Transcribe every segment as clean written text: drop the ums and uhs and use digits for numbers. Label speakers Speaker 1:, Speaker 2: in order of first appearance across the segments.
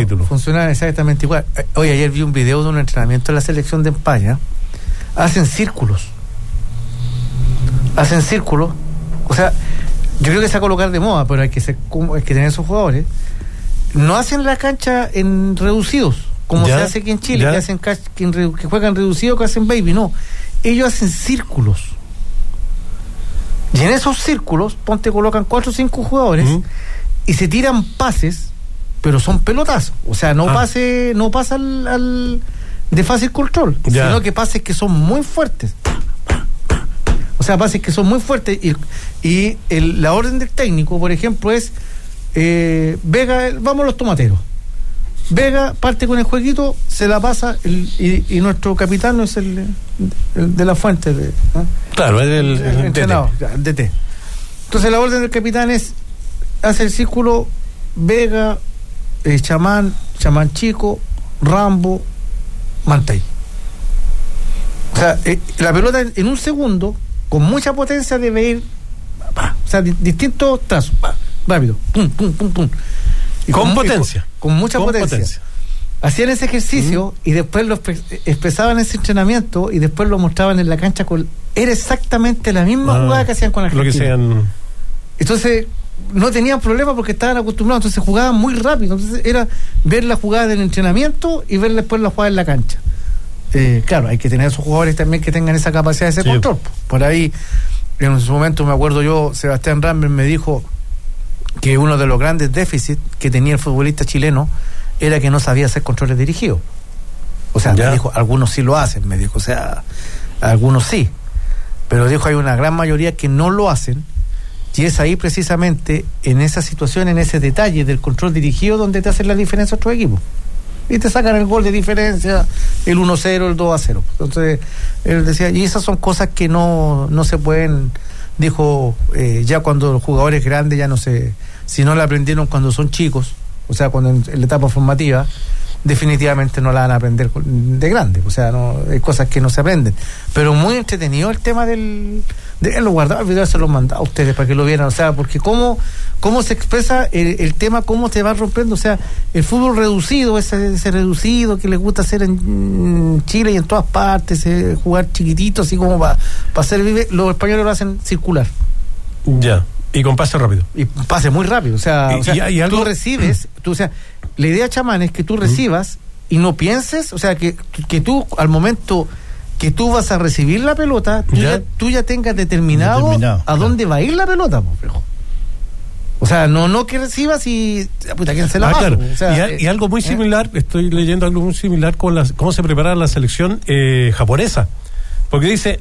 Speaker 1: título.
Speaker 2: Funcionan exactamente igual. Hoy ayer vi un video de un entrenamiento de la selección de España. Hacen círculos. O sea, yo creo que se va a colocar de moda, pero hay que tener esos jugadores. No hacen la cancha en reducidos, como se hace aquí en Chile, que juegan reducido, que hacen baby. No, ellos hacen círculos. Y en esos círculos, colocan 4 o 5 jugadores y se tiran pases, pero son pelotazos. O sea, no pasa al de fácil control, sino que pases que son muy fuertes. O sea, pases que son muy fuertes. Y la orden del técnico, por ejemplo, es Vega, vamos los tomateros. Vega parte con el jueguito, se la pasa y nuestro capitán no es el de la fuente.
Speaker 1: Claro, es el
Speaker 2: entrenador, el DT. Entonces la orden del capitán es hace el círculo Vega, Chamán Chico, Rambo, Mantay. O sea, la pelota en un segundo, con mucha potencia, debe ir, o sea, distintos trazos, rápido, pum, pum, pum, pum. Y con potencia. Con mucha potencia. Hacían ese ejercicio y después lo expresaban en ese entrenamiento y después lo mostraban en la cancha. Era exactamente la misma jugada que hacían con Argentina. Entonces no tenían problema porque estaban acostumbrados, entonces jugaban muy rápido. Entonces era ver la jugada del entrenamiento y ver después la jugada en la cancha. Claro, hay que tener esos jugadores también que tengan esa capacidad de ese control. Por ahí, en su momento me acuerdo yo, Sebastián Rambert me dijo que uno de los grandes déficits que tenía el futbolista chileno era que no sabía hacer controles dirigidos. O sea, me dijo, algunos sí lo hacen, me dijo, o sea, algunos sí, pero dijo, hay una gran mayoría que no lo hacen, y es ahí precisamente, en esa situación, en ese detalle del control dirigido, donde te hacen la diferencia otros equipos. Y te sacan el gol de diferencia, el 1-0, el 2-0. Entonces, él decía, y esas son cosas que no se pueden, dijo, ya cuando los jugadores grandes ya no se, si no la aprendieron cuando son chicos, o sea, cuando en la etapa formativa, definitivamente no la van a aprender de grande. O sea, no, hay cosas que no se aprenden. Pero muy entretenido el tema de lo guardado, el video se lo mandaba a ustedes para que lo vieran. O sea, porque cómo se expresa el tema, cómo se va rompiendo. O sea, el fútbol reducido, ese reducido que les gusta hacer en Chile y en todas partes, jugar chiquitito, así como para hacer vive, los españoles lo hacen circular.
Speaker 1: Ya. Y con pase rápido. Y
Speaker 2: pase muy rápido. O sea,
Speaker 1: ¿y algo?
Speaker 2: Tú recibes, o sea, la idea, Chamán, es que tú recibas y no pienses, o sea, que tú, al momento que tú vas a recibir la pelota, tú ya tengas determinado a dónde va a ir la pelota, pues. O sea, no que recibas y puta, ¿quién se la pasa?
Speaker 1: Claro.
Speaker 2: O sea,
Speaker 1: y algo muy similar, estoy leyendo algo muy similar con cómo se prepara la selección japonesa. Porque dice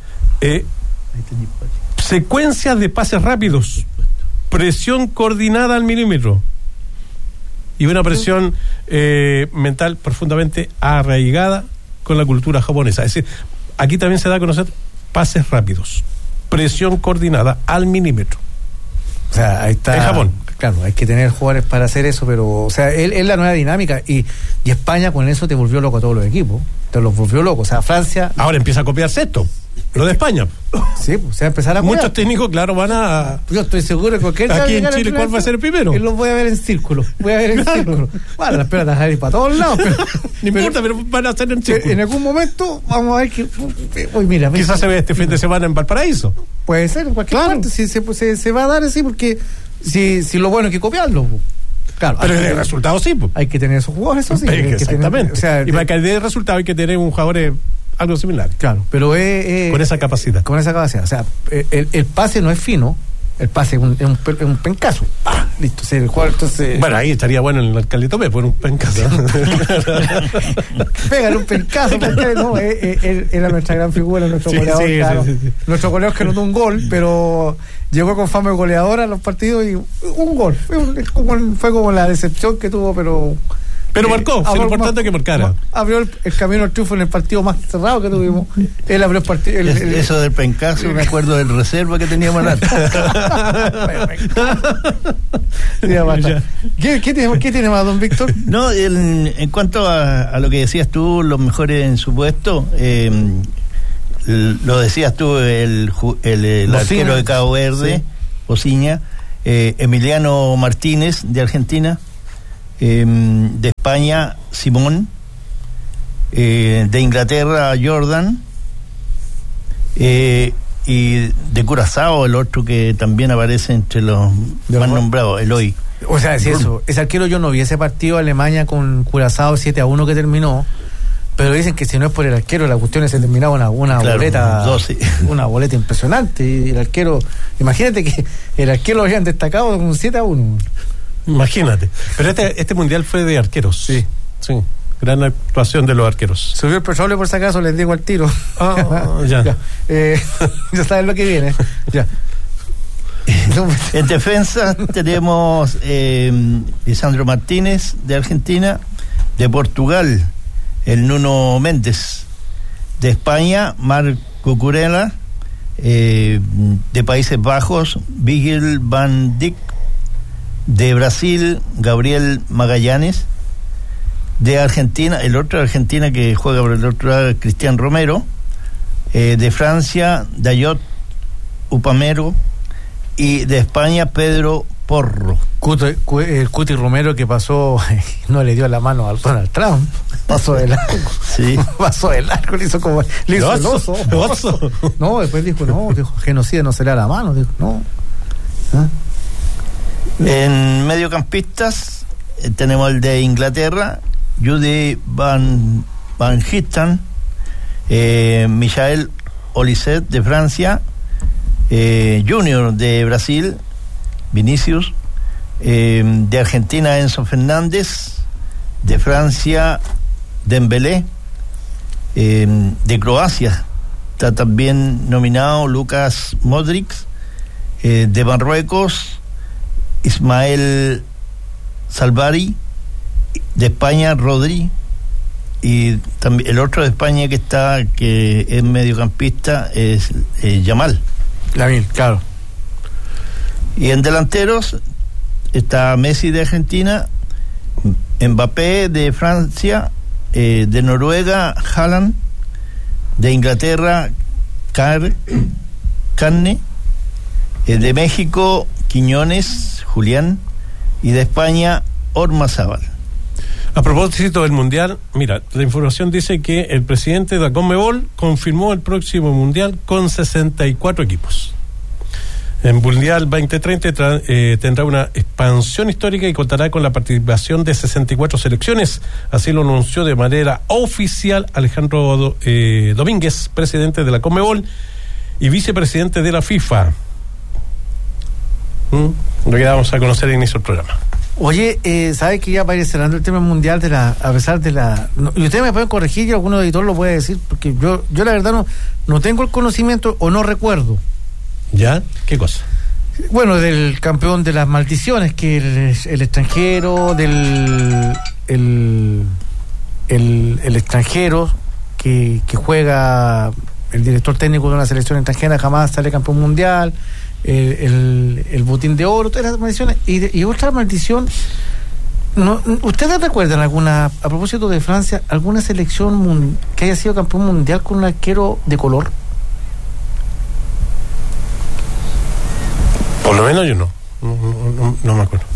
Speaker 1: secuencias de pases rápidos, presión coordinada al milímetro y una presión mental profundamente arraigada con la cultura japonesa. Es decir, aquí también se da a conocer pases rápidos, presión coordinada al milímetro.
Speaker 2: O sea, ahí está.
Speaker 1: En Japón.
Speaker 2: Claro, hay que tener jugadores para hacer eso, pero, o sea, es la nueva dinámica y España con eso te volvió loco a todos los equipos. Te los volvió loco. O sea, Francia.
Speaker 1: Ahora empieza a copiarse esto. Lo de España.
Speaker 2: Sí, pues se va a empezar a copiar.
Speaker 1: Muchos técnicos, claro, van a.
Speaker 2: Yo estoy seguro que cualquier.
Speaker 1: Aquí en Chile, ¿cuál va a ser el primero?
Speaker 2: Y los voy a ver en círculo. Bueno, las pelotas van a ir para todos lados.
Speaker 1: No importa, pero van a ser en círculo.
Speaker 2: En algún momento vamos a ver que. Uy, mira.
Speaker 1: Quizás se ve este fin de semana en Valparaíso.
Speaker 2: Puede ser, en cualquier parte. Si se va a dar así, porque si lo bueno es que copiarlo. Claro,
Speaker 1: pero el resultado sí.
Speaker 2: Hay que tener esos jugadores, eso sí.
Speaker 1: Exactamente. Y para que dé resultado hay que tener un jugador algo similar.
Speaker 2: Claro, pero
Speaker 1: con esa capacidad.
Speaker 2: Con esa capacidad. O sea, el pase no es fino, el pase es un pencazo. Listo. O sea, el jugador, entonces.
Speaker 1: Bueno, ahí estaría bueno en el Carlito P, por un pencazo.
Speaker 2: Pégale un pencazo, porque no, era nuestra gran figura, nuestro goleador. Claro. Sí. Nuestro goleador que no dio un gol, pero llegó con fama de goleador a los partidos y un gol. Fue como la decepción que tuvo, pero
Speaker 1: marcó, lo importante es que marcara.
Speaker 2: Abrió el camino al triunfo en el partido más cerrado que tuvimos. Él abrió el partido.
Speaker 3: Eso del pencazo, me acuerdo del reserva que teníamos
Speaker 2: ¿Qué tiene más, don Víctor?
Speaker 3: No, en cuanto a lo que decías tú, los mejores en su puesto, lo decías tú, el arquero de Cabo Verde, Osiña, Emiliano Martínez de Argentina, De España, Simón. De Inglaterra, Jordan. Y de Curazao, el otro que también aparece entre los más nombrados, Eloy.
Speaker 2: O sea, si eso, ese arquero, yo no vi ese partido Alemania con Curazao 7-1 que terminó, pero dicen que si no es por el arquero, la cuestión se terminaba una
Speaker 3: claro,
Speaker 2: boleta
Speaker 3: 12.
Speaker 2: Una boleta impresionante, y el arquero, imagínate que el arquero lo habían destacado con 7-1.
Speaker 1: Imagínate. Pero este mundial fue de arqueros.
Speaker 2: Sí.
Speaker 1: Gran actuación de los arqueros.
Speaker 2: Subió el petróleo por si acaso, les digo al tiro.
Speaker 1: Ya.
Speaker 2: Ya saben lo que viene. Ya.
Speaker 3: En defensa tenemos Lisandro Martínez de Argentina, de Portugal el Nuno Méndez, de España Marco Curella, de Países Bajos Virgil van Dijk, de Brasil Gabriel Magallanes, de Argentina, el otro de Argentina que juega por el otro lado, Cristian Romero, de Francia Dayot Upamecano, y de España Pedro Porro.
Speaker 2: El Cuti Romero, que pasó, no le dio la mano al Donald Trump, pasó de largo.
Speaker 3: Sí.
Speaker 2: Pasó de largo, le hizo el oso. No, después dijo, genocida no será la mano, dijo, no.
Speaker 3: En mediocampistas tenemos el de Inglaterra, Jude Van Gistan, Michael Olisset de Francia, Junior de Brasil, Vinicius, de Argentina Enzo Fernández, de Francia Dembélé, de Croacia está también nominado Lucas Modric, de Marruecos Ismael Salvari, de España Rodri, y también el otro de España que es mediocampista es Yamal.
Speaker 2: Lamine, claro.
Speaker 3: Y en delanteros está Messi de Argentina, Mbappé de Francia, de Noruega Haaland, de Inglaterra Carne, de México Quiñones Julián, y de España Ormazábal.
Speaker 1: A propósito del mundial, mira, la información dice que el presidente de la Conmebol confirmó el próximo mundial con 64 equipos. El Mundial 2030 tendrá una expansión histórica y contará con la participación de 64 selecciones. Así lo anunció de manera oficial Alejandro Domínguez, presidente de la Conmebol y vicepresidente de la FIFA. Lo que vamos a conocer al inicio del programa.
Speaker 2: Oye, ¿sabes que ya para ir cerrando el tema mundial a pesar de la... y ustedes me pueden corregir, y alguno editor lo puede decir, porque yo la verdad no tengo el conocimiento o no recuerdo.
Speaker 1: ¿Ya? ¿Qué cosa?
Speaker 2: Bueno, del campeón de las maldiciones, que el extranjero, el extranjero que juega, el director técnico de una selección extranjera jamás sale campeón mundial, el botín de oro, todas las maldiciones, y otra maldición. ¿Ustedes recuerdan alguna, a propósito de Francia, alguna selección que haya sido campeón mundial con un arquero de color?
Speaker 1: Por lo menos yo no me acuerdo.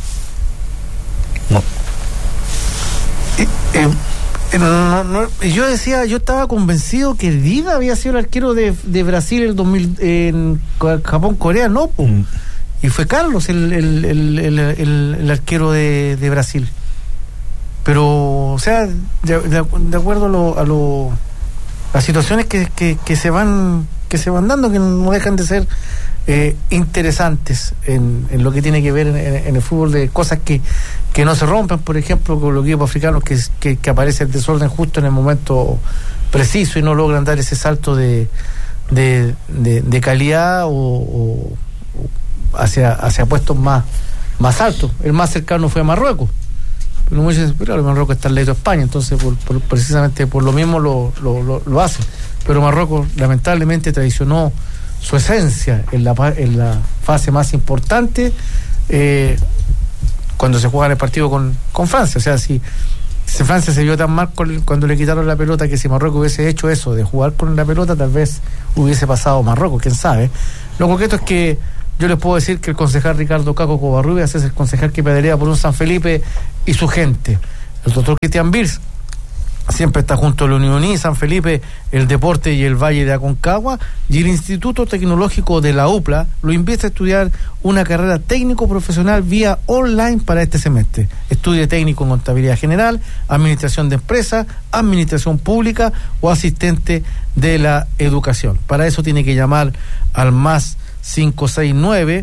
Speaker 2: Yo estaba convencido que Dida había sido el arquero de Brasil el 2000 en Japón-Corea, no, y fue Carlos el arquero de Brasil. Pero, o sea, de acuerdo a las situaciones que se van dando, que no dejan de ser interesantes en lo que tiene que ver en el fútbol, de cosas que no se rompen, por ejemplo, con los equipos africanos que aparece el desorden justo en el momento preciso y no logran dar ese salto de calidad o hacia puestos más altos. El más cercano fue a Marruecos, pero muchos dicen, pero Marruecos está al lado de España, entonces precisamente por lo mismo lo hace. Pero Marruecos lamentablemente traicionó su esencia en la fase más importante, cuando se juega el partido con Francia. O sea, si Francia se vio tan mal cuando le quitaron la pelota, que si Marruecos hubiese hecho eso de jugar con la pelota, tal vez hubiese pasado Marruecos, quién sabe. Lo concreto es que yo les puedo decir que el concejal Ricardo Caco Covarrubias es el concejal que pelea por un San Felipe y su gente. El doctor Cristian Birs siempre está junto a la Unión San Felipe, el deporte y el Valle de Aconcagua, y el Instituto Tecnológico de la UPLA lo invita a estudiar una carrera técnico-profesional vía online para este semestre. Estudie técnico en contabilidad general, administración de empresas, administración pública o asistente de la educación. Para eso tiene que llamar al más 569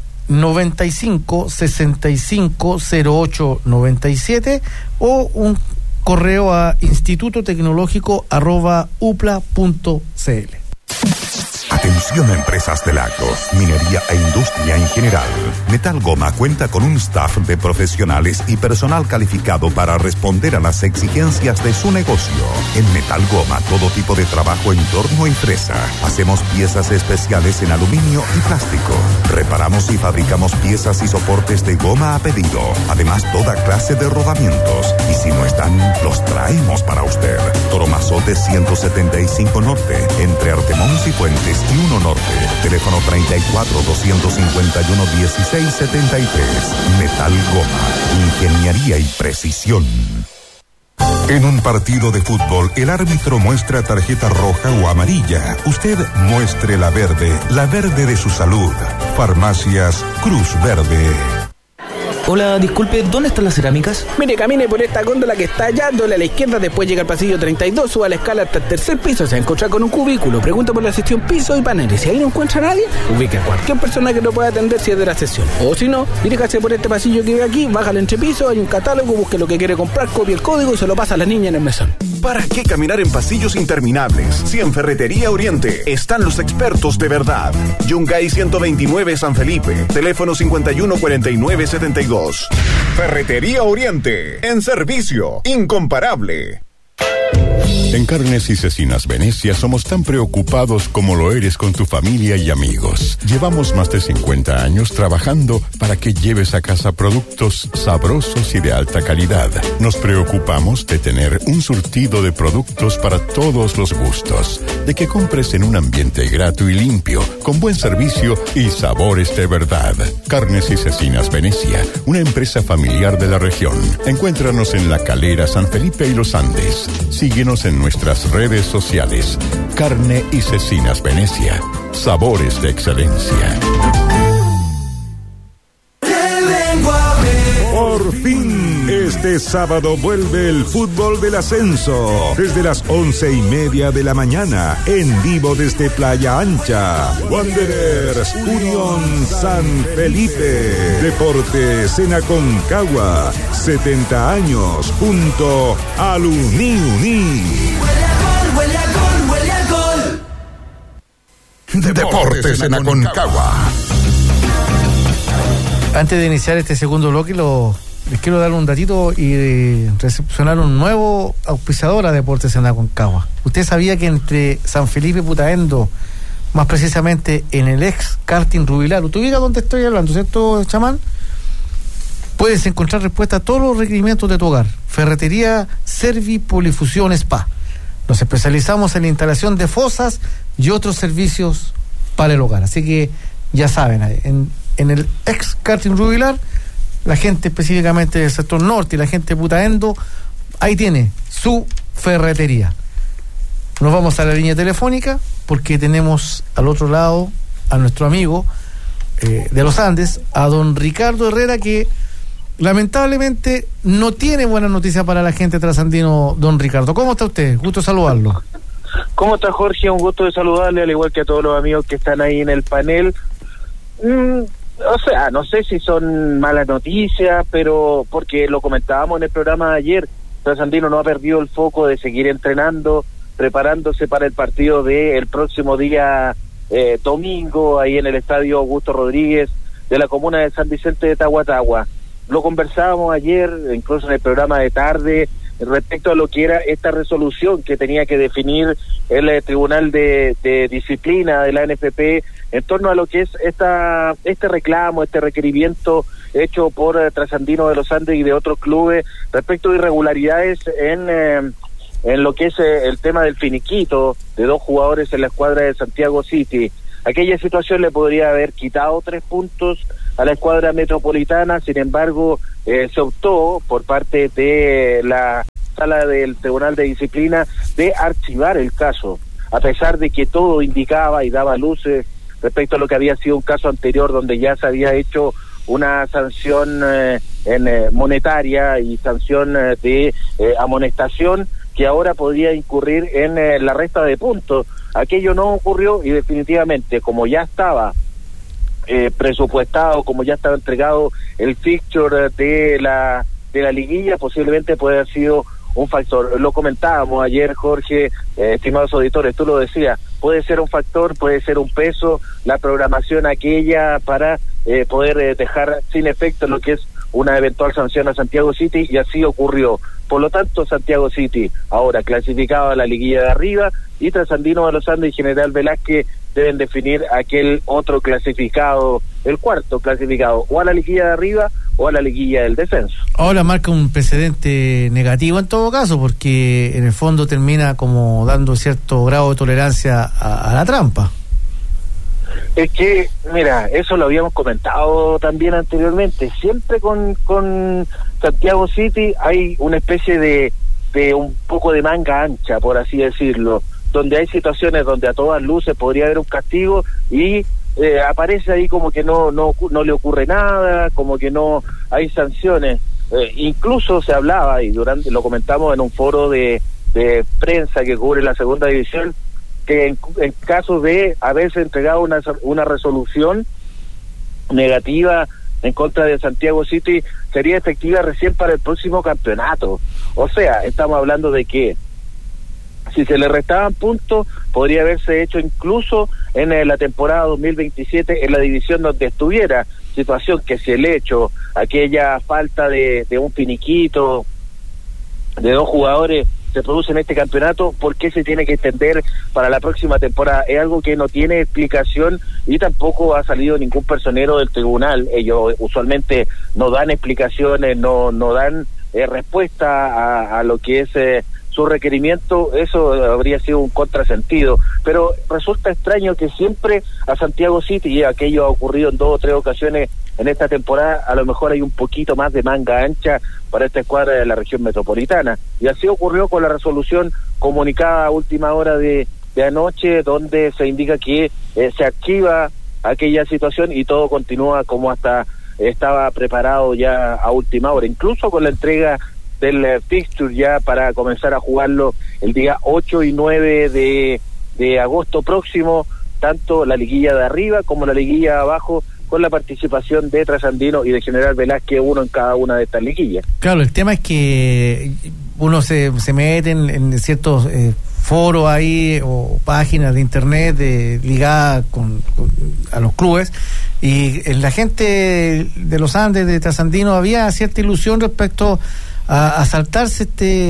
Speaker 2: 95 65 08 97 o un correo a institutotecnológico@upla.cl.
Speaker 4: Atención a empresas de lagos, minería e industria en general. Metal Goma cuenta con un staff de profesionales y personal calificado para responder a las exigencias de su negocio. En Metal Goma, todo tipo de trabajo en torno a empresa. Hacemos piezas especiales en aluminio y plástico. Reparamos y fabricamos piezas y soportes de goma a pedido. Además, toda clase de rodamientos. Y si no están, los traemos para usted. Toromazote 175 Norte, entre Artemón y Fuentes y 1 Norte. Teléfono 34-251-1673. Metal Goma. Ingeniería y precisión. En un partido de fútbol, el árbitro muestra tarjeta roja o amarilla. Usted muestre la verde de su salud. Farmacias Cruz Verde.
Speaker 5: Hola, disculpe, ¿dónde están las cerámicas?
Speaker 6: Mire, camine por esta góndola que está allá, doble a la izquierda, después llega al pasillo 32, suba la escala hasta el tercer piso, se va a encontrar con un cubículo, pregunta por la sección piso y paneles. Si ahí no encuentra a nadie, ubique a cualquier persona que lo pueda atender si es de la sesión. O si no, diríjase por este pasillo que ve aquí, baja al entrepiso, hay un catálogo, busque lo que quiere comprar, copie el código y se lo pasa a la niña en el mesón.
Speaker 7: ¿Para qué caminar en pasillos interminables? Si en Ferretería Oriente están los expertos de verdad. Yungay 129 San Felipe, teléfono 514972. Ferretería Oriente, en servicio, incomparable.
Speaker 8: En Carnes y Cecinas Venecia somos tan preocupados como lo eres con tu familia y amigos. Llevamos más de 50 años trabajando para que lleves a casa productos sabrosos y de alta calidad. Nos preocupamos de tener un surtido de productos para todos los gustos, de que compres en un ambiente grato y limpio, con buen servicio y sabores de verdad. Carnes y Cecinas Venecia, una empresa familiar de la región. Encuéntranos en La Calera, San Felipe y Los Andes. Síguenos en nuestras redes sociales. Carne y Cecinas Venecia. Sabores de excelencia.
Speaker 9: Por fin, este sábado vuelve el fútbol del ascenso. Desde las 11:30 de la mañana, en vivo desde Playa Ancha. Wanderers, Unión San Felipe. Deportes en Aconcagua. 70 años junto al Uniuní.
Speaker 10: Huele a gol, huele a gol.
Speaker 4: Deportes en Aconcagua.
Speaker 2: Antes de iniciar este segundo bloque, les quiero dar un datito y recepcionar un nuevo auspiciador a Deportes en Aconcagua. ¿Usted sabía que entre San Felipe y Putaendo, más precisamente en el ex karting Rubilar, ¿usted ubica dónde estoy hablando, cierto, chamán? Puedes encontrar respuesta a todos los requerimientos de tu hogar. Ferretería Servi Polifusión Spa. Nos especializamos en la instalación de fosas y otros servicios para el hogar. Así que ya saben, en el ex karting Rubilar, la gente específicamente del sector norte y la gente de Putaendo, ahí tiene su ferretería. Nos vamos a la línea telefónica porque tenemos al otro lado a nuestro amigo de los Andes, a don Ricardo Herrera, que lamentablemente no tiene buena noticia para la gente trasandino. Don Ricardo, ¿cómo está usted? Gusto saludarlo.
Speaker 11: ¿Cómo está, Jorge? Un gusto de saludarle, al igual que a todos los amigos que están ahí en el panel. O sea, no sé si son malas noticias, pero porque lo comentábamos en el programa de ayer, Trasandino no ha perdido el foco de seguir entrenando, preparándose para el partido del próximo día domingo, ahí en el estadio Augusto Rodríguez de la comuna de San Vicente de Tahuatahua. Lo conversábamos ayer, incluso en el programa de tarde, respecto a lo que era esta resolución que tenía que definir el Tribunal de Disciplina de la NFP en torno a lo que es este reclamo, este requerimiento hecho por Trasandino de los Andes y de otros clubes respecto de irregularidades en lo que es el tema del finiquito de 2 jugadores en la escuadra de Santiago City. aquella situación le podría haber quitado 3 puntos a la escuadra metropolitana. Sin embargo, se optó por parte de la sala del Tribunal de Disciplina de archivar el caso, a pesar de que todo indicaba y daba luces respecto a lo que había sido un caso anterior donde ya se había hecho una sanción monetaria y sanción de amonestación que ahora podría incurrir en la resta de puntos. Aquello no ocurrió y definitivamente, como ya estaba presupuestado, como ya estaba entregado el fixture de la liguilla, posiblemente puede haber sido un factor. Lo comentábamos ayer, Jorge, estimados auditores, tú lo decías, puede ser un factor, puede ser un peso, la programación aquella para poder dejar sin efecto lo que es una eventual sanción a Santiago City, y así ocurrió. Por lo tanto, Santiago City ahora clasificado a la liguilla de arriba, y Trasandino de los Andes y General Velázquez deben definir aquel otro clasificado, el cuarto clasificado, o a la liguilla de arriba o a la liguilla del descenso.
Speaker 2: Ahora marca un precedente negativo en todo caso, porque en el fondo termina como dando cierto grado de tolerancia a la trampa.
Speaker 11: Es que, mira, eso lo habíamos comentado también anteriormente, siempre con Santiago City hay una especie de un poco de manga ancha, por así decirlo, donde hay situaciones donde a todas luces podría haber un castigo y aparece ahí como que no le ocurre nada, como que no hay sanciones. Incluso se hablaba, y lo comentamos en un foro de prensa que cubre la segunda división, que en caso de haberse entregado una resolución negativa en contra de Santiago City, sería efectiva recién para el próximo campeonato. O sea, estamos hablando de que si se le restaban puntos, podría haberse hecho incluso en la temporada 2027 en la división donde estuviera, situación que si el hecho, aquella falta de un finiquito, de 2 jugadores, se produce en este campeonato, ¿por qué se tiene que extender para la próxima temporada? Es algo que no tiene explicación y tampoco ha salido ningún personero del tribunal. Ellos usualmente no dan explicaciones, no dan respuesta a lo que es su requerimiento. Eso habría sido un contrasentido, pero resulta extraño que siempre a Santiago City, y aquello ha ocurrido en 2 o 3 ocasiones en esta temporada, a lo mejor hay un poquito más de manga ancha para esta escuadra de la región metropolitana, y así ocurrió con la resolución comunicada a última hora de anoche, donde se indica que se archiva aquella situación y todo continúa como hasta estaba preparado ya a última hora, incluso con la entrega del fixture ya para comenzar a jugarlo el día 8 y 9 de agosto próximo, tanto la liguilla de arriba como la liguilla de abajo, con la participación de Trasandino y de General Velázquez, uno en cada una de estas liguillas. Claro, el tema es que uno se mete en ciertos foros ahí o páginas de internet ligadas a los clubes, y en la gente de los Andes, de Trasandino, había cierta ilusión respecto a saltarse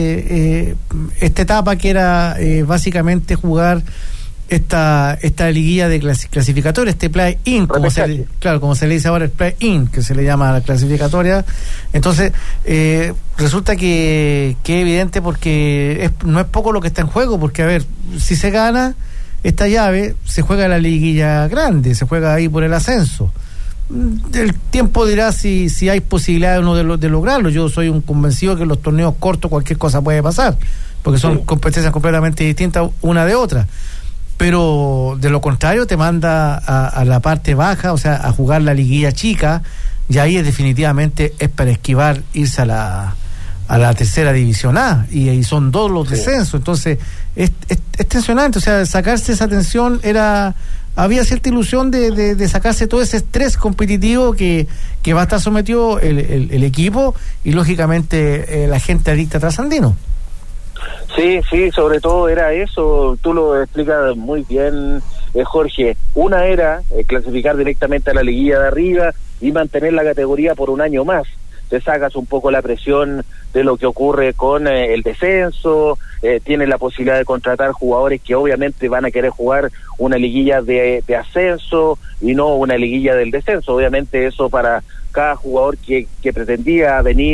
Speaker 11: esta etapa que era básicamente jugar esta liguilla de clasificatoria, este play-in, como se le dice ahora, el play-in, que se le llama a la clasificatoria. Entonces, resulta que es evidente, porque no es poco lo que está en juego, porque, a ver, si se gana esta llave, se juega la liguilla grande, se juega ahí por el ascenso. El tiempo dirá si hay posibilidad uno de lograrlo. Yo soy un convencido que en los torneos cortos cualquier cosa puede pasar, porque son competencias completamente distintas una de otra. Pero de lo contrario te manda a la parte baja, o sea, a jugar la liguilla chica, y ahí definitivamente es para esquivar irse a la tercera división A, y ahí son 2 los descensos. Entonces es tensionante, o sea, sacarse esa tensión había cierta ilusión de sacarse todo ese estrés competitivo que va a estar sometido el equipo y lógicamente la gente adicta a Trasandino. Sí, sobre todo era eso, tú lo explicas muy bien, Jorge. Una era clasificar directamente a la liguilla de arriba y mantener la categoría por un año más. Te sacas un poco la presión de lo que ocurre con el descenso, tienes la posibilidad de contratar jugadores que obviamente van a querer jugar una liguilla de ascenso y no una liguilla del descenso. Obviamente eso para cada jugador que pretendía venir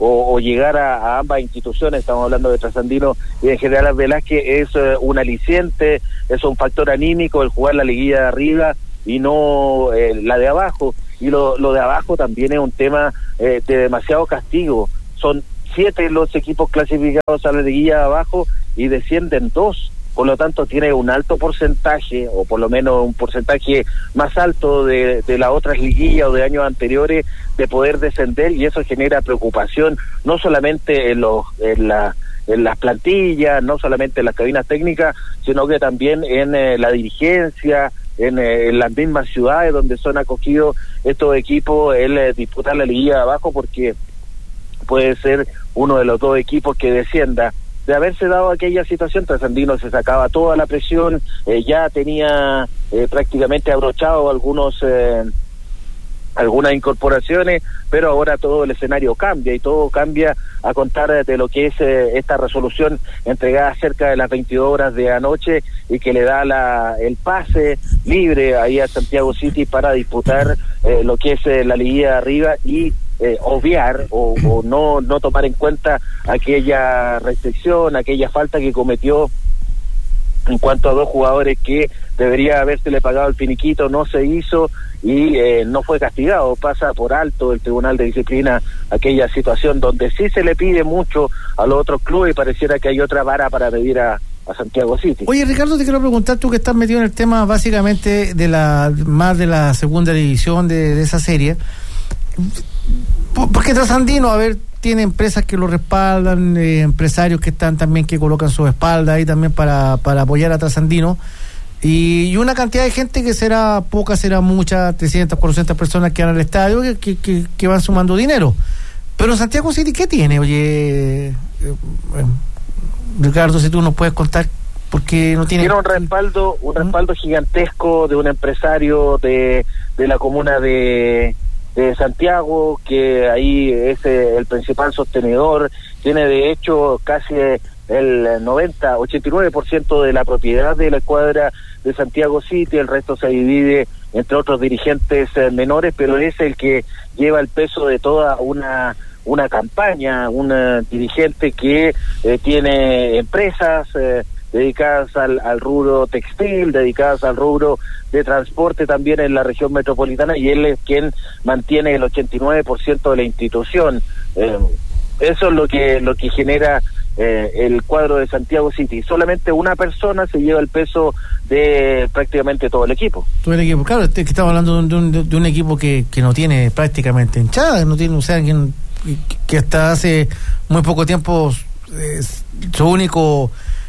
Speaker 11: o llegar a ambas instituciones, estamos hablando de Trasandino y de General Velázquez, es un aliciente, es un factor anímico el jugar la liguilla de arriba y no la de abajo. Y lo de abajo también es un tema de demasiado castigo. Son 7 los equipos clasificados a la liguilla de abajo y descienden 2. Por lo tanto, tiene un alto porcentaje, o por lo menos un porcentaje más alto de las otras liguillas o de años anteriores, de poder descender, y eso genera preocupación, no solamente en las plantillas, no solamente en las cabinas técnicas, sino que también en la dirigencia, en las mismas ciudades donde son acogidos estos equipos, el disputar la liguilla de abajo, porque puede ser uno de los 2 equipos que descienda. De haberse dado aquella situación, Trasandino se sacaba toda la presión, ya tenía prácticamente abrochado algunas incorporaciones, pero ahora todo el escenario cambia, y todo cambia a contar de lo que es esta resolución entregada cerca de las 22 horas de anoche, y que le da el pase libre ahí a Santiago City para disputar lo que es la liguilla de arriba, y obviar o no tomar en cuenta aquella restricción, aquella falta que cometió en cuanto a 2 jugadores que debería habérsele pagado el finiquito, no se hizo y no fue castigado. Pasa por alto el Tribunal de Disciplina aquella situación donde sí se le pide mucho a los otros clubes, y pareciera que hay otra vara para medir a Santiago City.
Speaker 2: Oye, Ricardo, te quiero preguntar, tú que estás metido en el tema básicamente de la segunda división de esa serie, porque Trasandino, tiene empresas que lo respaldan, empresarios que están también, que colocan su espalda ahí también para apoyar a Trasandino, y una cantidad de gente que será poca, será mucha, 300, 400 personas que van al estadio, que van sumando dinero. Pero Santiago City, ¿qué tiene? Oye, Ricardo, si tú nos puedes contar, porque no tiene
Speaker 11: un respaldo gigantesco de un empresario de la comuna de Santiago, que ahí es el principal sostenedor, tiene de hecho casi el 89% de la propiedad de la escuadra de Santiago City. El resto se divide entre otros dirigentes menores, pero es el que lleva el peso de toda una campaña, un dirigente que tiene empresas dedicadas al rubro textil, dedicadas al rubro de transporte también en la región metropolitana, y él es quien mantiene el 89% de la institución. Eso es lo que genera el cuadro de Santiago City. Solamente una persona se lleva el peso de prácticamente todo el equipo.
Speaker 2: Todo el equipo, claro, que estamos hablando de un equipo que no tiene prácticamente hinchada, no tiene, o sea, que hasta hace muy poco tiempo su único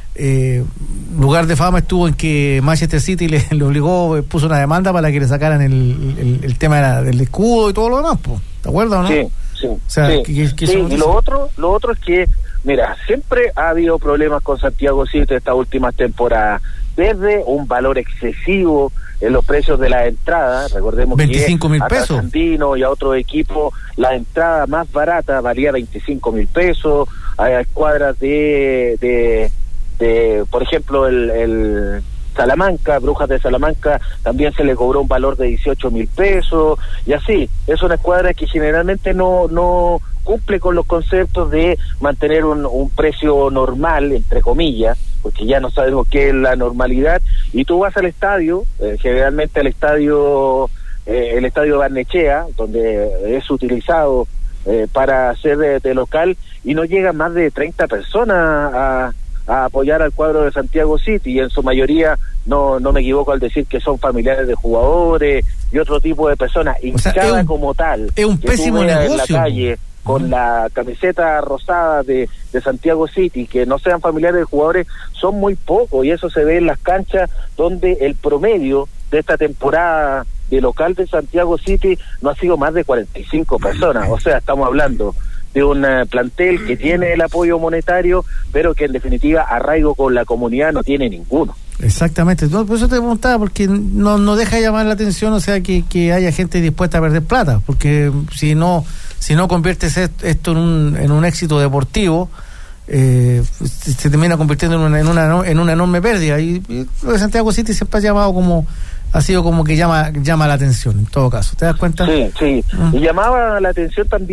Speaker 2: lugar de fama estuvo en que Manchester City le obligó, puso una demanda para que le sacaran el tema del escudo y todo lo demás, ¿te acuerdas o no?
Speaker 11: Sí,
Speaker 2: o sea,
Speaker 11: sí.
Speaker 2: Y
Speaker 11: lo otro es que, mira, siempre ha habido problemas con Santiago City estas últimas temporadas, desde un valor excesivo en los precios de la entrada. Recordemos
Speaker 2: 25,000 pesos.
Speaker 11: A Trasandino y a otro equipo la entrada más barata valía 25,000 pesos. Hay escuadras de por ejemplo el Salamanca, Brujas de Salamanca, también se le cobró un valor de 18,000 pesos, y así. Es una escuadra que generalmente no cumple con los conceptos de mantener un precio normal, entre comillas, porque ya no sabemos qué es la normalidad. Y tú vas al estadio, generalmente el estadio Barnechea, donde es utilizado para hacer de local, y no llegan más de 30 personas a apoyar al cuadro de Santiago City, y en su mayoría, no me equivoco al decir que son familiares de jugadores y otro tipo de personas, hinchada como tal.
Speaker 2: Es un pésimo negocio.
Speaker 11: En la calle, con la camiseta rosada de Santiago City, que no sean familiares de jugadores, son muy pocos, y eso se ve en las canchas, donde el promedio de esta temporada de local de Santiago City no ha sido más de 45 personas. O sea, estamos hablando de un plantel que tiene el apoyo monetario, pero que en definitiva arraigo con la comunidad no tiene ninguno.
Speaker 2: Exactamente, por eso te preguntaba, porque no deja llamar la atención, o sea, que haya gente dispuesta a perder plata, porque si no conviertes esto en un éxito deportivo, se termina convirtiendo en una enorme pérdida, y lo de Santiago City siempre ha sido como que llama la atención, en todo caso. ¿Te das cuenta?
Speaker 11: Sí. Y llamaba la atención también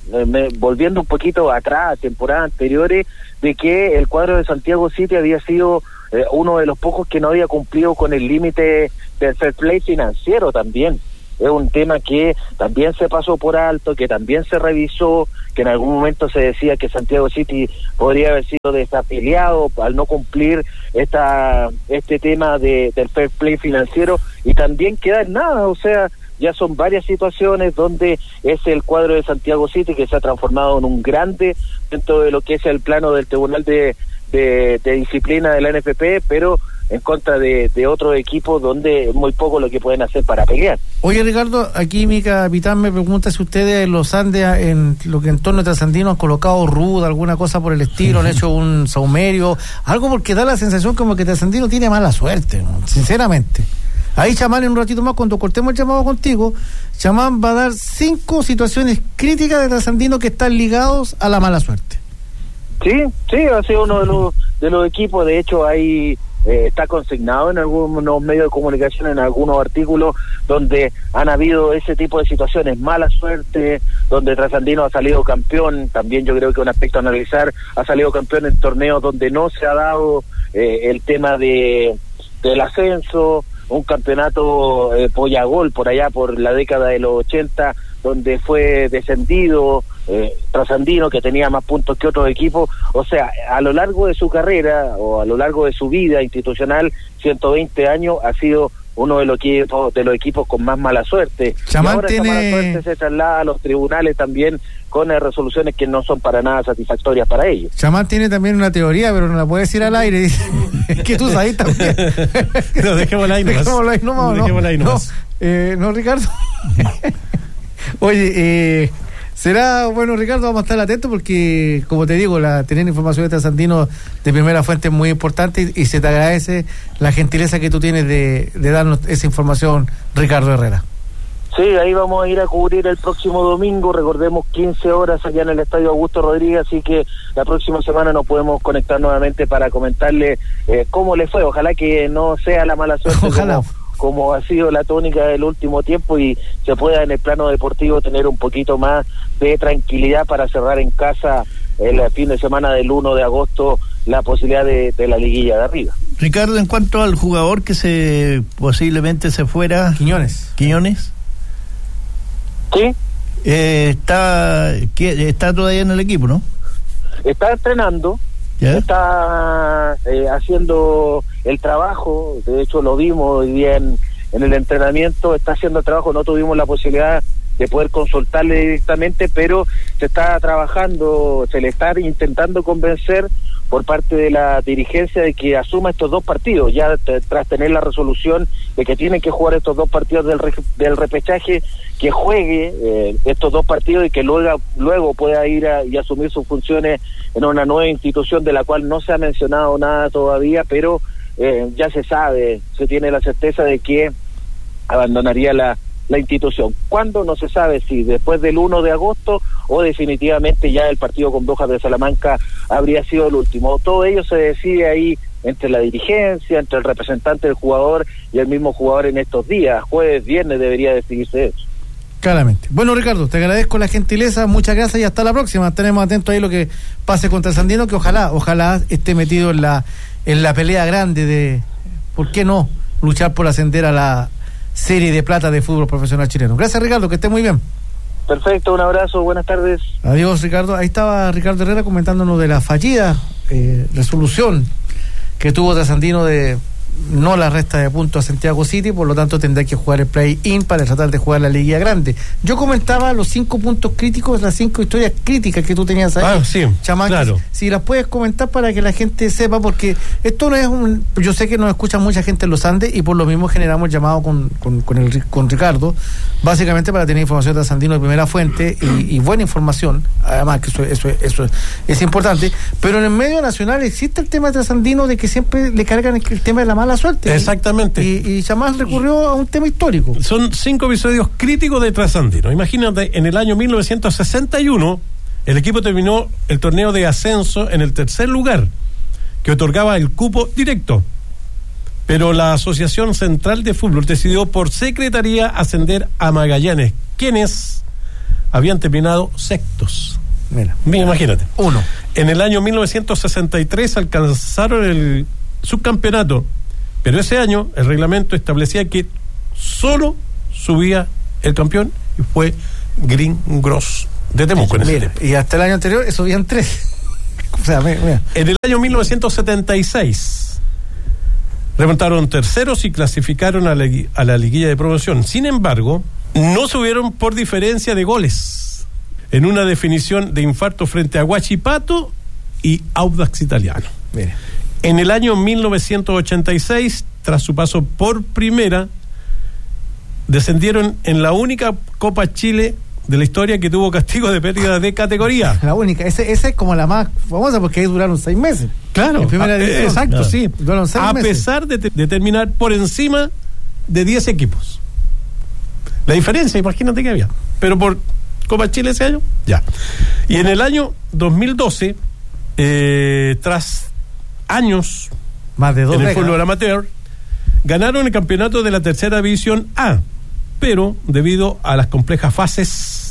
Speaker 11: volviendo un poquito atrás, a temporadas anteriores, de que el cuadro de Santiago City había sido uno de los pocos que no había cumplido con el límite del fair play financiero también. Es un tema que también se pasó por alto, que también se revisó, que en algún momento se decía que Santiago City podría haber sido desafiliado al no cumplir este tema del fair play financiero, y también queda en nada. O sea, ya son varias situaciones donde es el cuadro de Santiago City que se ha transformado en un grande dentro de lo que es el plano del Tribunal de Disciplina de la NFP, pero en contra de otros equipos donde es muy poco lo que pueden hacer para pelear.
Speaker 2: Oye, Ricardo, aquí mi capitán me pregunta si ustedes en los Andes, en lo que en torno a Trasandino, han colocado ruda, alguna cosa por el estilo, han hecho un saumerio, algo, porque da la sensación como que Trasandino tiene mala suerte, ¿no? Sinceramente. Ahí Chamán, en un ratito más, cuando cortemos el llamado contigo, Chamán va a dar 5 situaciones críticas de Trasandino que están ligados a la mala suerte.
Speaker 11: Sí, ha sido uno de los equipos. De hecho, ahí está consignado en algunos medios de comunicación, en algunos artículos, donde han habido ese tipo de situaciones, mala suerte, donde Trasandino ha salido campeón. También yo creo que un aspecto a analizar, ha salido campeón en torneos donde no se ha dado el tema del ascenso, un campeonato polla-gol por allá por la década de los 80, donde fue descendido Trasandino, que tenía más puntos que otros equipos. O sea, a lo largo de su carrera o a lo largo de su vida institucional, 120 años, ha sido uno de los equipos con más mala suerte.
Speaker 2: Chamán,
Speaker 11: y ahora esa mala suerte se traslada a los tribunales también con resoluciones que no son para nada satisfactorias para ellos.
Speaker 2: Chamán tiene también una teoría, pero no la puede decir al aire. Dice, es que tú sabes también.
Speaker 1: No, dejémosla ahí nomás.
Speaker 2: No, Ricardo. Oye, será bueno, Ricardo, vamos a estar atentos porque, como te digo, tener información de Trasandino de primera fuente es muy importante, y se te agradece la gentileza que tú tienes de darnos esa información, Ricardo Herrera.
Speaker 11: Sí, ahí vamos a ir a cubrir el próximo domingo, recordemos 15 horas allá en el Estadio Augusto Rodríguez, así que la próxima semana nos podemos conectar nuevamente para comentarle cómo le fue. Ojalá que no sea la mala suerte. Ojalá. Como ha sido la tónica del último tiempo, y se pueda en el plano deportivo tener un poquito más de tranquilidad para cerrar en casa el fin de semana del 1 de agosto la posibilidad de la liguilla de arriba.
Speaker 3: Ricardo, en cuanto al jugador que posiblemente se fuera, Quiñones.
Speaker 11: Sí.
Speaker 3: Está todavía en el equipo, ¿no?
Speaker 11: Está entrenando. ¿Ya? Está haciendo el trabajo. De hecho lo vimos hoy día en el entrenamiento, está haciendo el trabajo. No tuvimos la posibilidad de poder consultarle directamente, pero se está trabajando, se le está intentando convencer por parte de la dirigencia de que asuma estos 2 partidos, ya tras tener la resolución de que tienen que jugar estos 2 partidos del repechaje, que juegue estos 2 partidos y que luego pueda ir y asumir sus funciones en una nueva institución de la cual no se ha mencionado nada todavía, pero ya se sabe, se tiene la certeza de que abandonaría la institución. ¿Cuándo? No se sabe, si después del 1 de agosto o definitivamente ya el partido con Brujas de Salamanca habría sido el último. Todo ello se decide ahí entre la dirigencia, entre el representante del jugador y el mismo jugador en estos días. Jueves, viernes debería decidirse eso.
Speaker 2: Claramente. Bueno, Ricardo, te agradezco la gentileza, muchas gracias y hasta la próxima. Tenemos atentos ahí lo que pase contra Trasandino, que ojalá esté metido en la pelea grande de, ¿por qué no?, luchar por ascender a la Serie de Plata de fútbol profesional chileno. Gracias, Ricardo, que esté muy bien.
Speaker 11: Perfecto, un abrazo, buenas tardes.
Speaker 2: Adiós, Ricardo. Ahí estaba Ricardo Herrera comentándonos de la fallida resolución que tuvo Trasandino de no la resta de puntos a Santiago City, por lo tanto tendrá que jugar el play-in para tratar de jugar la Liga Grande. Yo comentaba los 5 puntos críticos, las 5 historias críticas que tú tenías ahí.
Speaker 1: Sí,
Speaker 2: Chamán,
Speaker 1: claro.
Speaker 2: Si las puedes comentar para que la gente sepa, porque esto no es yo sé que nos escucha mucha gente en los Andes y por lo mismo generamos llamado con Ricardo, básicamente para tener información de Trasandino de primera fuente y buena información, además que eso es importante, pero en el medio nacional existe el tema de Trasandino de que siempre le cargan el tema de la mala suerte.
Speaker 1: Exactamente.
Speaker 2: Y Chamán recurrió a un tema histórico.
Speaker 1: Son 5 episodios críticos de Trasandino. Imagínate, en el año 1961 el equipo terminó el torneo de ascenso en el 3er lugar, que otorgaba el cupo directo. Pero la Asociación Central de Fútbol decidió por secretaría ascender a Magallanes, quienes habían terminado sextos.
Speaker 2: Mira,
Speaker 1: imagínate.
Speaker 2: 1.
Speaker 1: En el año 1963 alcanzaron el subcampeonato, pero ese año el reglamento establecía que solo subía el campeón y fue Green Gross de Temuco.
Speaker 2: Y hasta el año anterior subían 3. O sea, mira.
Speaker 1: En el año 1976 remontaron terceros y clasificaron a la liguilla de promoción. Sin embargo, no subieron por diferencia de goles en una definición de infarto frente a Huachipato y Audax Italiano.
Speaker 2: Mira.
Speaker 1: En el año 1986, tras su paso por primera, descendieron en la única Copa Chile de la historia que tuvo castigo de pérdida de categoría.
Speaker 2: La única, esa es como la más famosa porque ahí duraron 6 meses.
Speaker 1: Claro,
Speaker 2: en primera división.
Speaker 1: Exacto,
Speaker 2: claro.
Speaker 1: Sí.
Speaker 2: Duraron 6
Speaker 1: a
Speaker 2: meses.
Speaker 1: pesar de terminar por encima de 10 equipos. La diferencia, imagínate que había. Pero por Copa Chile ese año, ya. Y en el año 2012, tras años
Speaker 2: más de 2
Speaker 1: en el
Speaker 2: décadas,
Speaker 1: fútbol amateur, ganaron el campeonato de la tercera división A, pero debido a las complejas fases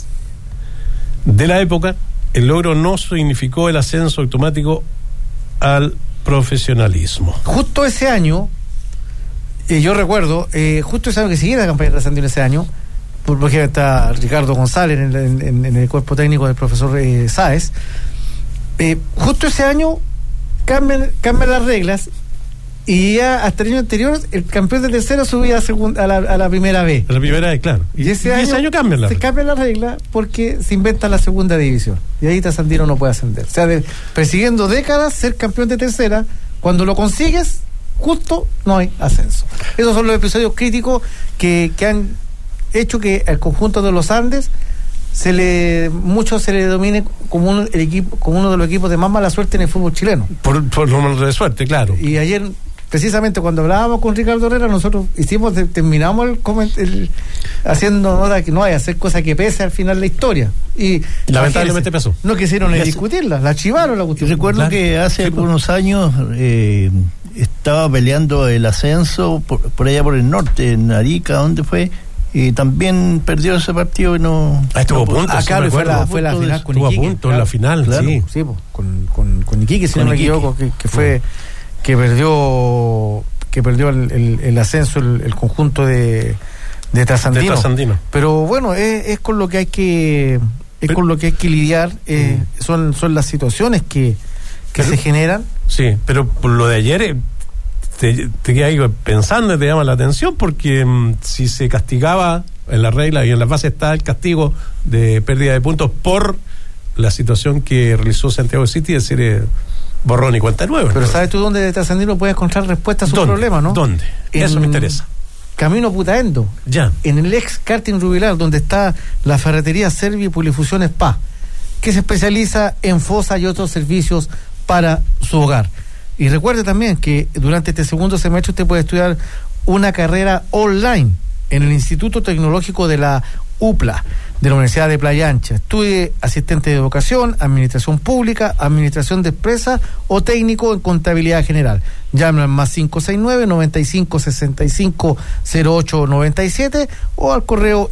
Speaker 1: de la época, el logro no significó el ascenso automático al profesionalismo.
Speaker 2: Justo ese año, yo recuerdo, justo ese año que seguía la campaña de trascendió ese año, porque está Ricardo González en el cuerpo técnico del profesor Sáez, justo ese año cambian las reglas y ya hasta el año anterior el campeón de tercera subía a la primera B.
Speaker 1: A la primera B, claro.
Speaker 2: Y ese año
Speaker 1: cambian la regla.
Speaker 2: Se cambia la regla porque se inventa la segunda división. Y ahí Trasandino no puede ascender. O sea, persiguiendo décadas ser campeón de tercera, cuando lo consigues, justo no hay ascenso. Esos son los episodios críticos que han hecho que al conjunto de los Andes mucho se le domine como uno de los equipos de más mala suerte en el fútbol chileno.
Speaker 1: Por lo menos de suerte, claro.
Speaker 2: Y ayer, precisamente cuando hablábamos con Ricardo Herrera, nosotros terminamos haciendo nota que no hay hacer cosas que pese al final la historia. Y
Speaker 1: lamentablemente pasó.
Speaker 2: No quisieron discutirla, la archivaron la cuestión.
Speaker 3: Recuerdo que hace algunos años estaba peleando el ascenso por allá por el norte, en Arica, ¿dónde fue? Y también perdió ese partido y no...
Speaker 1: estuvo a punto.
Speaker 2: Claro, fue la final con Iquique.
Speaker 1: Estuvo a punto en la final,
Speaker 2: claro,
Speaker 1: sí.
Speaker 2: Sí, con Iquique, si no me equivoco, que fue que perdió el ascenso el conjunto de Trasandino. Pero bueno, es con lo que hay que lidiar, son las situaciones que se generan.
Speaker 1: Sí, pero por lo de ayer te quedas ahí pensando y te llama la atención porque si se castigaba en la regla y en la base está el castigo de pérdida de puntos por la situación que realizó Santiago City, es decir, borrón y cuenta nueva.
Speaker 2: Pero ¿sabes tú dónde Trasandino puede encontrar respuesta a sus problemas, no?
Speaker 1: ¿Dónde? Eso me interesa.
Speaker 2: Camino Putaendo,
Speaker 1: ya, en
Speaker 2: el ex karting Rubilar, donde está la ferretería Servi y Polifusión Spa, que se especializa en fosa y otros servicios para su hogar. Y recuerde también que durante este segundo semestre usted puede estudiar una carrera online en el Instituto Tecnológico de la UPLA, de la Universidad de Playa Ancha. Estudie asistente de educación, administración pública, administración de empresas o técnico en contabilidad general. Llame al más 569-9565-0897 o al correo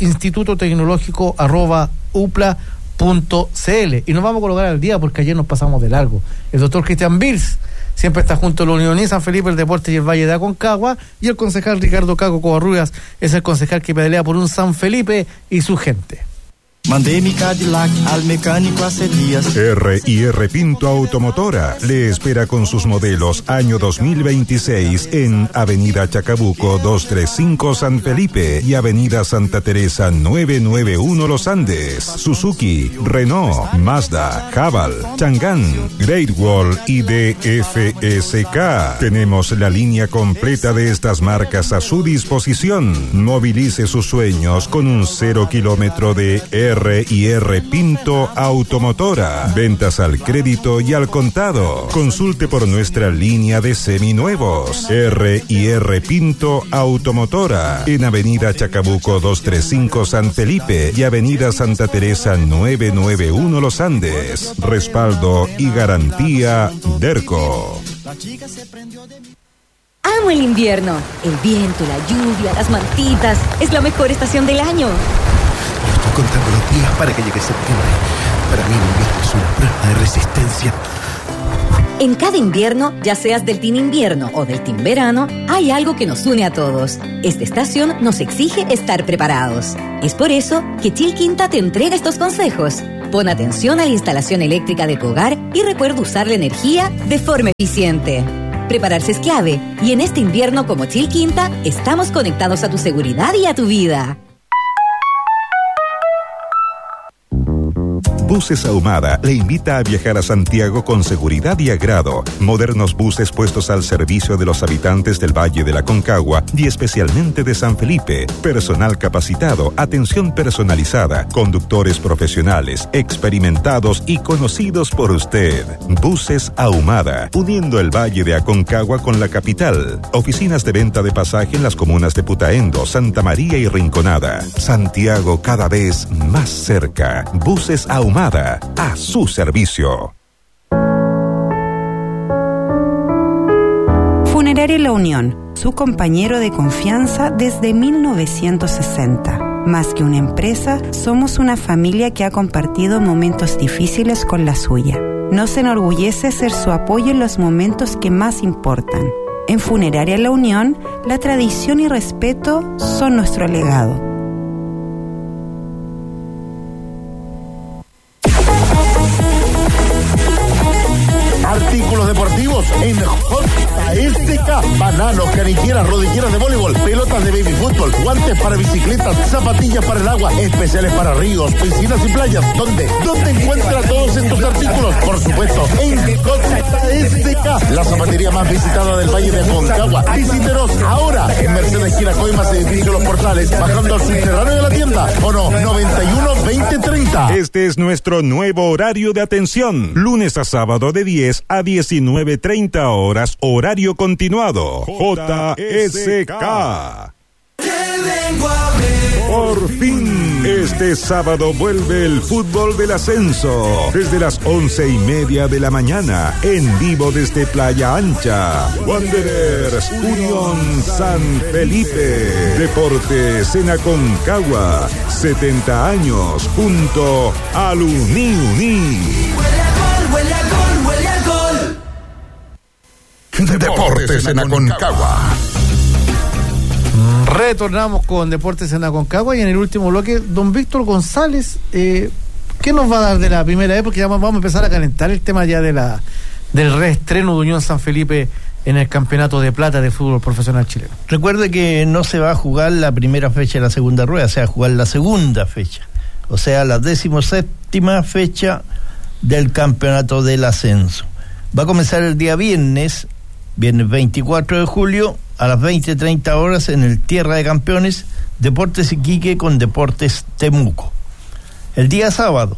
Speaker 2: institutotecnológico@upla.cl. Y nos vamos a colocar al día porque ayer nos pasamos de largo. El doctor Cristian Birs siempre está junto a la Unión San Felipe, el Deporte y el Valle de Aconcagua, y el concejal Ricardo Caco Covarrubias es el concejal que pelea por un San Felipe y su gente.
Speaker 12: Mandé mi Cadillac al mecánico hace días.
Speaker 9: R&R Pinto Automotora le espera con sus modelos año 2026 en Avenida Chacabuco 235 San Felipe y Avenida Santa Teresa 991 Los Andes. Suzuki, Renault, Mazda, Haval, Chang'an, Great Wall y DFSK. Tenemos la línea completa de estas marcas a su disposición. Movilice sus sueños con un 0 kilómetro de R&R Pinto Automotora. Ventas al crédito y al contado. Consulte por nuestra línea de seminuevos. R&R Pinto Automotora. En Avenida Chacabuco 235 San Felipe y Avenida Santa Teresa 991 Los Andes. Respaldo y garantía DERCO.
Speaker 13: Amo el invierno. El viento, la lluvia, las mantitas. Es la mejor estación del año. Estoy contando los días para que llegue septiembre. Para mí el invierno es una prueba de resistencia.
Speaker 14: En cada invierno, ya seas del team invierno o del team verano, hay algo que nos une a todos. Esta estación nos exige estar preparados. Es por eso que Chilquinta te entrega estos consejos. Pon atención a la instalación eléctrica de tu hogar y recuerda usar la energía de forma eficiente. Prepararse es clave y en este invierno como Chilquinta estamos conectados a tu seguridad y a tu vida.
Speaker 4: Buses Ahumada le invita a viajar a Santiago con seguridad y agrado. Modernos buses puestos al servicio de los habitantes del Valle de la Concagua y especialmente de San Felipe. Personal capacitado, atención personalizada, conductores profesionales, experimentados y conocidos por usted. Buses Ahumada, uniendo el Valle de Aconcagua con la capital. Oficinas de venta de pasaje en las comunas de Putaendo, Santa María y Rinconada. Santiago cada vez más cerca. Buses Ahumada, a su servicio.
Speaker 15: Funeraria La Unión, su compañero de confianza desde 1960. Más que una empresa, somos una familia que ha compartido momentos difíciles con la suya. Nos enorgullece ser su apoyo en los momentos que más importan. En Funeraria La Unión, la tradición y respeto son nuestro legado.
Speaker 16: Artículos deportivos en JSK. Bananos, canilleras, rodilleras de voleibol, pelotas de baby fútbol, guantes para bicicletas, zapatillas para el agua, especiales para ríos, piscinas y playas. ¿Dónde encuentra todos estos artículos? Por supuesto, en JSK, la zapatería más visitada del Valle de Aconcagua. Visítenos ahora en Mercedes Gira Coimas, edificio Los Portales, bajando al subterráneo de la tienda. O no, 91-2030.
Speaker 9: Este es nuestro nuevo horario de atención. Lunes a sábado de 10 a 19:30 horas, horario continuado. JSK. Por fin, este sábado vuelve el fútbol del ascenso. Desde las 11:30 de la mañana, en vivo desde Playa Ancha. Wanderers, Unión San Felipe. Deportes en Aconcagua. 70 años junto al Uni.
Speaker 4: Deportes en Aconcagua.
Speaker 2: Retornamos con Deportes en Aconcagua y en el último bloque, don Víctor González, ¿qué nos va a dar de la primera vez? Porque ya vamos a empezar a calentar el tema ya del reestreno de Unión San Felipe en el Campeonato de Plata de Fútbol Profesional Chileno.
Speaker 3: Recuerde que no se va a jugar la primera fecha de la segunda rueda, se va a jugar la segunda fecha, o sea, la 17ª fecha del Campeonato del Ascenso. Va a comenzar el día viernes 24 de julio, a las 20:30 horas en el Tierra de Campeones, Deportes Iquique con Deportes Temuco. El día sábado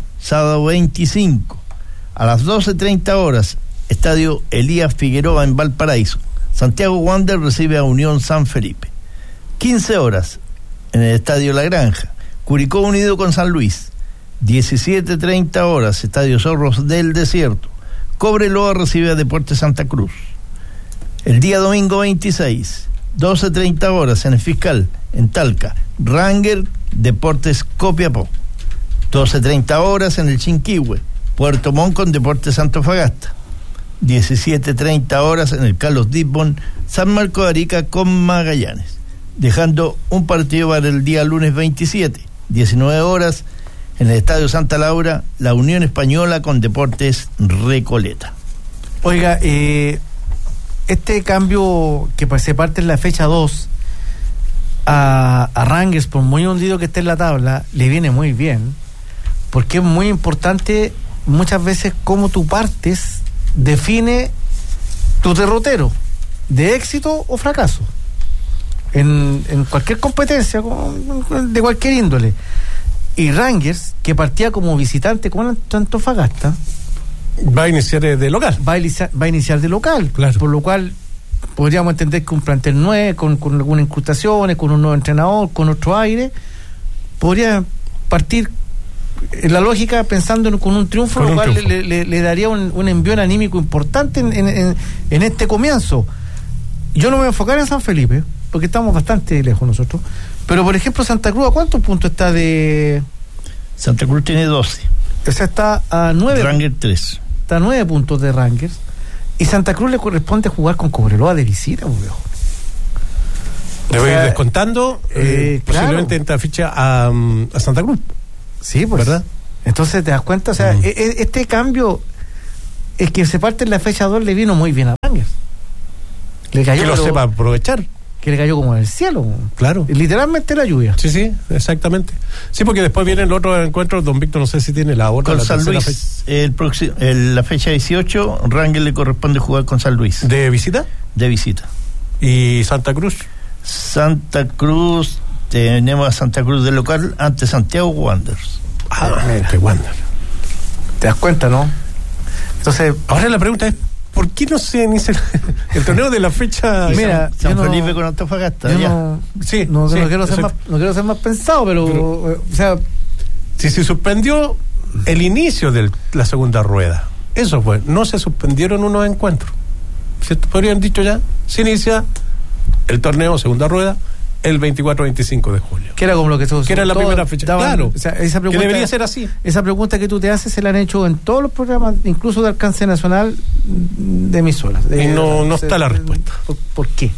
Speaker 3: 25, a las 12:30 horas, Estadio Elías Figueroa en Valparaíso, Santiago Wander recibe a Unión San Felipe. 15 horas, en el Estadio La Granja, Curicó Unido con San Luis. 17:30 horas, Estadio Zorros del Desierto, Cobreloa recibe a Deportes Santa Cruz. El día domingo 26, 12:30 horas en el Fiscal, en Talca, Ranger, Deportes Copiapó. 12:30 horas en el Chinquihue, Puerto Montt con Deportes Antofagasta. 17:30 horas en el Carlos Dittborn, San Marco de Arica con Magallanes. Dejando un partido para el día lunes 27, 19 horas en el Estadio Santa Laura, la Unión Española con Deportes Recoleta.
Speaker 2: Oiga, este cambio que se parte en la fecha 2 a Rangers, por muy hundido que esté en la tabla, le viene muy bien, porque es muy importante muchas veces cómo tú partes define tu derrotero de éxito o fracaso en cualquier competencia de cualquier índole. Y Rangers, que partía como visitante con Antofagasta,
Speaker 1: va a iniciar de local.
Speaker 2: Va a iniciar de local, claro. Por lo cual podríamos entender que un plantel nuevo, con algunas incrustaciones, con un nuevo entrenador, con otro aire, podría partir en la lógica pensando con un triunfo, lo cual le daría un envión anímico importante en este comienzo. Yo no me voy a enfocar en San Felipe, porque estamos bastante lejos nosotros, pero por ejemplo Santa Cruz, ¿a cuántos puntos está de
Speaker 3: Santa Cruz tiene 12.
Speaker 2: O sea, está a 9.
Speaker 3: Rangers 3.
Speaker 2: Está a 9 puntos de Rangers. Y Santa Cruz le corresponde jugar con Cobreloa de visita, muy viejo.
Speaker 1: Le voy a ir descontando. Posiblemente entra ficha a Santa Cruz.
Speaker 2: Sí, pues. ¿Verdad? Entonces te das cuenta, o sea, este cambio es que se parte en la fecha 2 le vino muy bien a Rangers. Le cayó,
Speaker 1: que lo sepa aprovechar.
Speaker 2: Que le cayó como en el cielo.
Speaker 1: Claro.
Speaker 2: Literalmente la lluvia.
Speaker 1: Sí, exactamente. Sí, porque después viene el otro encuentro. Don Víctor, no sé si tiene la otra.
Speaker 3: Con San Luis, la fecha 18, Rangers le corresponde jugar con San Luis.
Speaker 1: ¿De visita?
Speaker 3: De visita.
Speaker 1: ¿Y Santa Cruz?
Speaker 3: Santa Cruz, tenemos a Santa Cruz de local ante Santiago Wanderers.
Speaker 1: Mira, que Wander.
Speaker 2: ¿Te das cuenta, no? Entonces,
Speaker 1: ahora la pregunta es, ¿por qué no se inicia el torneo de la fecha?
Speaker 2: Mira,
Speaker 3: San Felipe con Antofagasta.
Speaker 2: No quiero ser más pensado, pero o sea,
Speaker 1: si se suspendió el inicio de la segunda rueda, eso fue, no se suspendieron unos encuentros. ¿Cierto? Podrían dicho ya, se inicia el torneo segunda rueda el 24-25 de julio.
Speaker 2: Que era como lo que se
Speaker 1: que era la primera fecha. Claro,
Speaker 2: o sea, esa pregunta,
Speaker 1: que debería ser así.
Speaker 2: Esa pregunta que tú te haces se la han hecho en todos los programas, incluso de alcance nacional, de emisoras.
Speaker 1: Y no está la respuesta.
Speaker 2: ¿Por qué?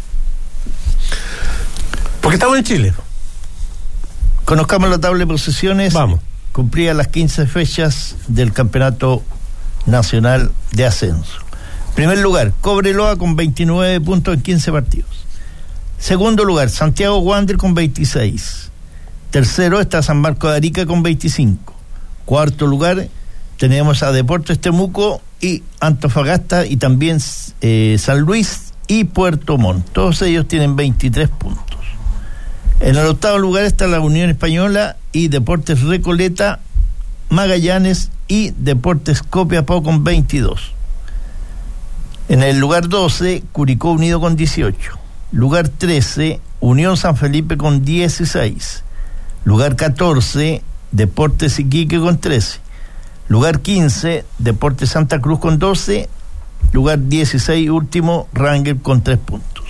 Speaker 1: Porque estamos en Chile.
Speaker 3: Conozcamos la tabla de posiciones.
Speaker 1: Vamos.
Speaker 3: Cumplía las 15 fechas del campeonato nacional de ascenso. Primer lugar, Cobreloa con 29 puntos en 15 partidos. Segundo lugar, Santiago Wanderers con 26. Tercero está San Marcos de Arica con 25. Cuarto lugar tenemos a Deportes Temuco y Antofagasta y también San Luis y Puerto Montt. Todos ellos tienen 23 puntos. En el octavo lugar está la Unión Española y Deportes Recoleta, Magallanes y Deportes Copiapó con 22. En el lugar 12, Curicó Unido con 18. Lugar 13, Unión San Felipe con 16. Lugar 14, Deportes Iquique con 13. Lugar 15, Deportes Santa Cruz con 12. Lugar 16, último, Rangers con 3 puntos.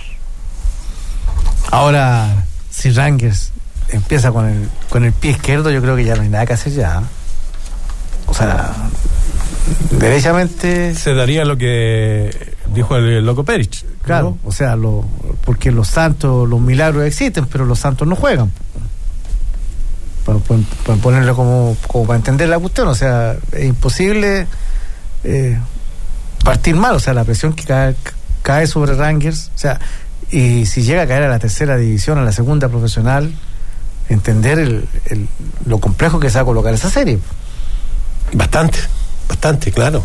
Speaker 2: Ahora, si Rangers empieza con el pie izquierdo, yo creo que ya no hay nada que hacer ya. O sea, derechamente
Speaker 1: se daría lo que dijo el loco Perich.
Speaker 2: Claro, ¿no? O sea, porque los santos, los milagros existen, pero los santos no juegan. Para ponerlo como para entender la cuestión, o sea, es imposible partir mal, o sea, la presión que cae sobre Rangers, o sea, y si llega a caer a la tercera división, a la segunda profesional, entender lo complejo que se va a colocar esa serie. Bastante, claro.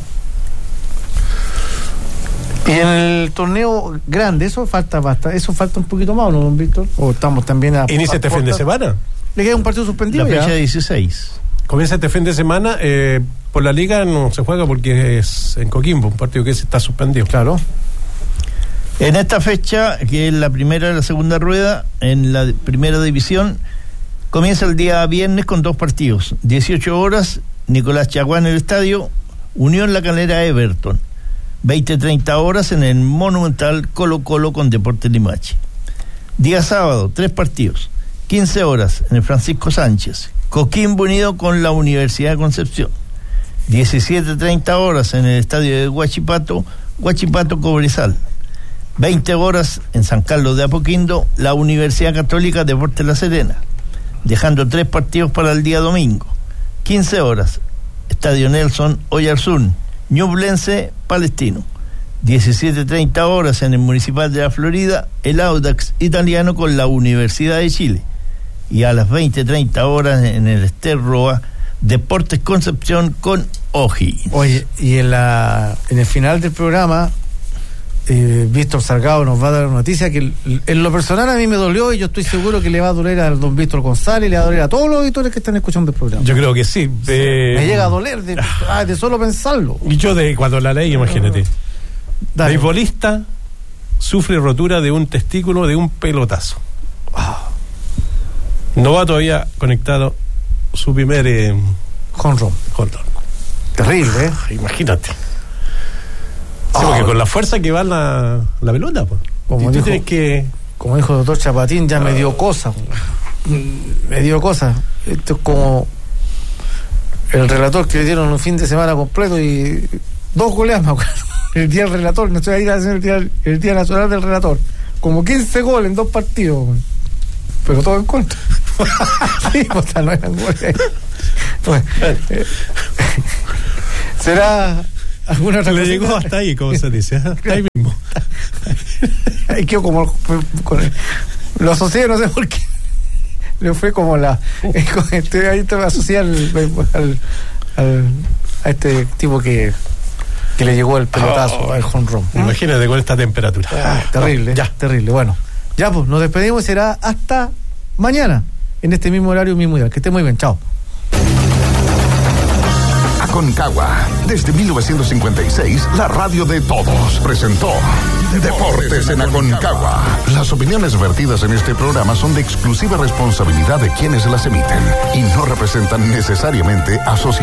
Speaker 2: Y en el torneo grande, eso falta un poquito más, ¿no, don Víctor? O estamos también a...
Speaker 1: ¿Inicia este fin de semana?
Speaker 2: Le queda un partido suspendido.
Speaker 3: La fecha 16.
Speaker 1: Comienza este fin de semana. Por la liga no se juega porque es en Coquimbo, un partido que está suspendido.
Speaker 2: Claro.
Speaker 3: En esta fecha, que es la primera de la segunda rueda, en la primera división, comienza el día viernes con 2 partidos. 18 horas, Nicolás Chaguán en el estadio, Unión La Calera Everton. 20-30 horas en el Monumental Colo Colo con Deportes Limache. Día sábado, 3 partidos. 15 horas en el Francisco Sánchez, Coquimbo Unido con la Universidad de Concepción. 17:30 horas en el estadio de Huachipato Cobresal. 20 horas en San Carlos de Apoquindo, la Universidad Católica Deportes La Serena, dejando 3 partidos para el día domingo. 15 horas, estadio Nelson Oyarzún, Ñublense Palestino. 17:30 horas en el Municipal de la Florida, el Audax Italiano con la Universidad de Chile. Y a las 20:30 horas en el Esterroa, Deportes Concepción con O'Higgins.
Speaker 2: Oye, y en el final del programa, Víctor Salgado nos va a dar una noticia que en lo personal a mí me dolió, y yo estoy seguro que le va a doler al don Víctor González, le va a doler a todos los auditores que están escuchando el programa.
Speaker 1: Yo creo que sí.
Speaker 2: Me llega a doler de solo pensarlo.
Speaker 1: Y yo cuando la leí, imagínate. Beisbolista sufre rotura de un testículo de un pelotazo. Novato había conectado su primer jonrón.
Speaker 2: Terrible, ¿eh?
Speaker 1: Imagínate. Sí, porque con la fuerza que va la pelota, pues.
Speaker 2: Como dijo el doctor Chapatín, ya me dio cosa. Me dio cosa. Esto es como el relator que le dieron un fin de semana completo y 2 goleadas, me acuerdo. El día del relator, no estoy ahí haciendo el día nacional del relator. Como 15 goles en 2 partidos, pero todo en contra. Sí, pues no eran goles. Pues, será alguna otra
Speaker 1: Le
Speaker 2: cosita?
Speaker 1: llegó hasta ahí, como se dice. Hasta ahí mismo.
Speaker 2: Ahí quedó como lo asocié, no sé por qué. Le fue como ahí te asocié a este tipo que le llegó el pelotazo al home run.
Speaker 1: Imagínate con esta temperatura.
Speaker 2: Terrible, ya, terrible. Bueno, ya pues, nos despedimos y será hasta mañana, en este mismo horario, mismo día. Que esté muy bien, chao.
Speaker 4: Aconcagua, desde 1956, la radio de todos, presentó Deportes en Aconcagua. Las opiniones vertidas en este programa son de exclusiva responsabilidad de quienes las emiten y no representan necesariamente a